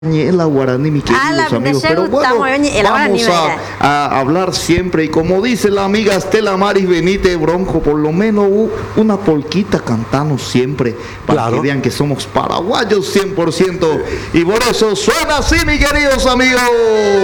La guaraní, mis queridos amigos, pero bueno, vamos a hablar siempre, y como dice la amiga Estela Maris Benítez Bronco, por lo menos una polquita cantamos siempre, para que vean que somos paraguayos 100%, y por eso suena así, mis queridos amigos.